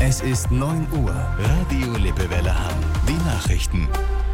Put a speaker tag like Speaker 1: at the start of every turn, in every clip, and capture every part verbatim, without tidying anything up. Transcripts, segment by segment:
Speaker 1: Es ist neun Uhr. Radio Lippewelle Hamm. Die Nachrichten.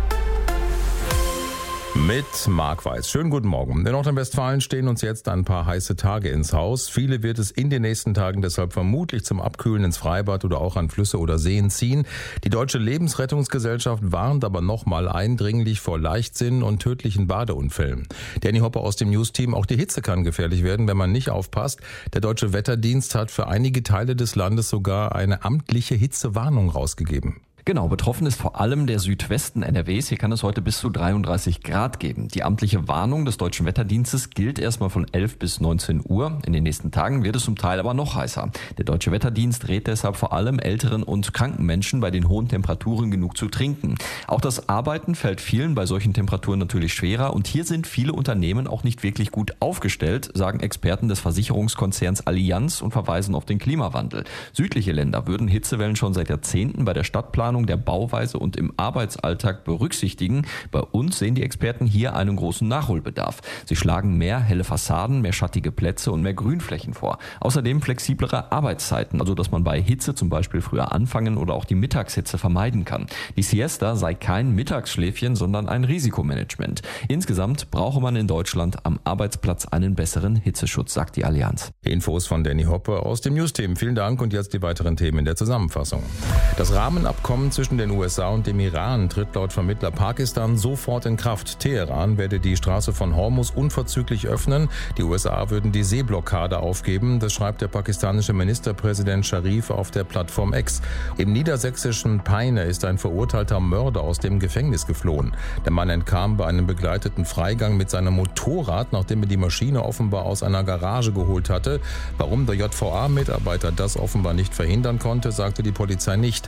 Speaker 2: Mit Marc Weiß. Schönen guten Morgen. In Nordrhein-Westfalen stehen uns jetzt ein paar heiße Tage ins Haus. Viele wird es in den nächsten Tagen deshalb vermutlich zum Abkühlen ins Freibad oder auch an Flüsse oder Seen ziehen. Die Deutsche Lebensrettungsgesellschaft warnt aber nochmal eindringlich vor Leichtsinn und tödlichen Badeunfällen. Danny Hoppe aus dem News-Team. Auch die Hitze kann gefährlich werden, wenn man nicht aufpasst. Der Deutsche Wetterdienst hat für einige Teile des Landes sogar eine amtliche Hitzewarnung rausgegeben.
Speaker 3: Genau, betroffen ist vor allem der Südwesten N R Ws. Hier kann es heute bis zu dreiunddreißig Grad geben. Die amtliche Warnung des Deutschen Wetterdienstes gilt erstmal von elf bis neunzehn Uhr. In den nächsten Tagen wird es zum Teil aber noch heißer. Der Deutsche Wetterdienst rät deshalb vor allem älteren und kranken Menschen bei den hohen Temperaturen genug zu trinken. Auch das Arbeiten fällt vielen bei solchen Temperaturen natürlich schwerer. Und hier sind viele Unternehmen auch nicht wirklich gut aufgestellt, sagen Experten des Versicherungskonzerns Allianz und verweisen auf den Klimawandel. Südliche Länder würden Hitzewellen schon seit Jahrzehnten bei der Stadtplanung, der Bauweise und im Arbeitsalltag berücksichtigen. Bei uns sehen die Experten hier einen großen Nachholbedarf. Sie schlagen mehr helle Fassaden, mehr schattige Plätze und mehr Grünflächen vor. Außerdem flexiblere Arbeitszeiten, also dass man bei Hitze zum Beispiel früher anfangen oder auch die Mittagshitze vermeiden kann. Die Siesta sei kein Mittagsschläfchen, sondern ein Risikomanagement. Insgesamt brauche man in Deutschland am Arbeitsplatz einen besseren Hitzeschutz, sagt die Allianz.
Speaker 2: Infos von Danny Hoppe aus dem News-Team. Vielen Dank und jetzt die weiteren Themen in der Zusammenfassung. Das Rahmenabkommen zwischen den U S A und dem Iran tritt laut Vermittler Pakistan sofort in Kraft. Teheran werde die Straße von Hormuz unverzüglich öffnen. Die U S A würden die Seeblockade aufgeben. Das schreibt der pakistanische Ministerpräsident Sharif auf der Plattform X. Im niedersächsischen Peine ist ein verurteilter Mörder aus dem Gefängnis geflohen. Der Mann entkam bei einem begleiteten Freigang mit seinem Motorrad, nachdem er die Maschine offenbar aus einer Garage geholt hatte. Warum der J V A-Mitarbeiter das offenbar nicht verhindern konnte, sagte die Polizei nicht.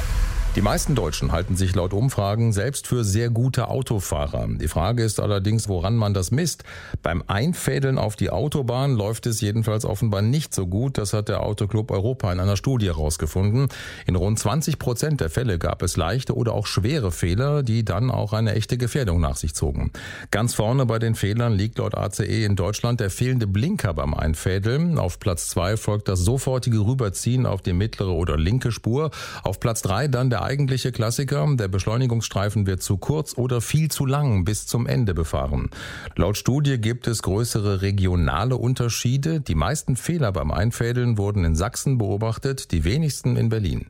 Speaker 2: Die meisten Deutschen halten sich laut Umfragen selbst für sehr gute Autofahrer. Die Frage ist allerdings, woran man das misst. Beim Einfädeln auf die Autobahn läuft es jedenfalls offenbar nicht so gut. Das hat der Autoclub Europa in einer Studie herausgefunden. In rund zwanzig Prozent der Fälle gab es leichte oder auch schwere Fehler, die dann auch eine echte Gefährdung nach sich zogen. Ganz vorne bei den Fehlern liegt laut A C E in Deutschland der fehlende Blinker beim Einfädeln. Auf Platz zwei folgt das sofortige Rüberziehen auf die mittlere oder linke Spur. Auf Platz drei dann der eigentliche Klassiker, der Beschleunigungsstreifen wird zu kurz oder viel zu lang bis zum Ende befahren. Laut Studie gibt es größere regionale Unterschiede. Die meisten Fehler beim Einfädeln wurden in Sachsen beobachtet, die wenigsten in Berlin.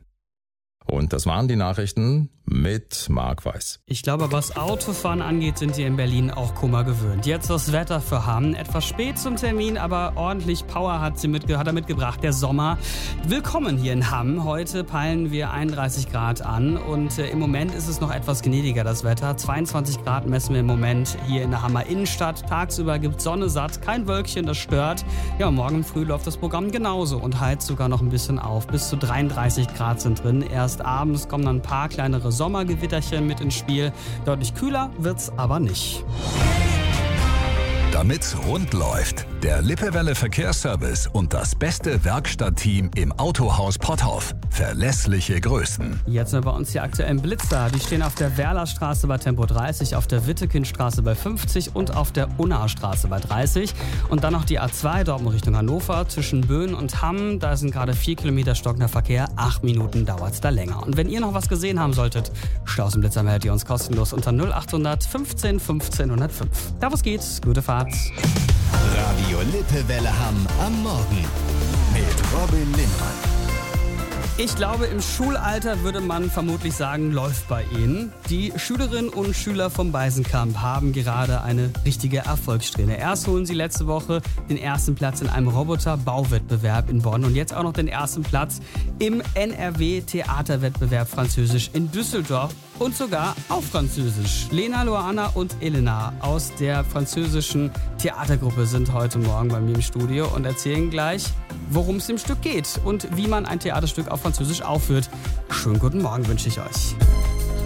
Speaker 2: Und das waren die Nachrichten mit Marc Weiß.
Speaker 4: Ich glaube, was Autofahren angeht, sind wir in Berlin auch Kummer gewöhnt. Jetzt das Wetter für Hamm. Etwas spät zum Termin, aber ordentlich Power hat, sie mitge- hat er mitgebracht, der Sommer. Willkommen hier in Hamm. Heute peilen wir einunddreißig Grad an und äh, im Moment ist es noch etwas gnädiger, das Wetter. zweiundzwanzig Grad messen wir im Moment hier in der Hammer Innenstadt. Tagsüber gibt Sonne satt, kein Wölkchen, das stört. Ja, morgen früh läuft das Programm genauso und heizt sogar noch ein bisschen auf. Bis zu dreiunddreißig Grad sind drin. Erst abends kommen dann ein paar kleinere Sommergewitterchen mit ins Spiel. Deutlich kühler wird's aber nicht.
Speaker 1: Damit's rund läuft, der Lippewelle Verkehrsservice und das beste Werkstattteam im Autohaus Potthoff. Verlässliche Größen.
Speaker 4: Jetzt sind bei uns die aktuellen Blitzer. Die stehen auf der Werlerstraße bei Tempo dreißig, auf der Wittekindstraße bei fünfzig und auf der Unnaherstraße bei dreißig. Und dann noch die A zwei, Dortmund Richtung Hannover, zwischen Böen und Hamm. Da sind gerade vier Kilometer stockender Verkehr. Acht Minuten dauert's da länger. Und wenn ihr noch was gesehen haben solltet, Straßenblitzer meldet ihr uns kostenlos unter null achthundert fünfzehn fünfzehn null null fünf. Da was geht's, gute Fahrt.
Speaker 1: Radio Lippewelle Hamm am Morgen mit Robin Lindmann.
Speaker 4: Ich glaube, im Schulalter würde man vermutlich sagen, läuft bei Ihnen. Die Schülerinnen und Schüler vom Beisenkamp haben gerade eine richtige Erfolgssträhne. Erst holen sie letzte Woche den ersten Platz in einem Roboter-Bauwettbewerb in Bonn und jetzt auch noch den ersten Platz im N R W-Theaterwettbewerb Französisch in Düsseldorf und sogar auf Französisch. Lena, Loana und Elena aus der französischen Theatergruppe sind heute Morgen bei mir im Studio und erzählen gleich, worum es im Stück geht und wie man ein Theaterstück auf Französisch aufführt. Schönen guten Morgen wünsche ich euch.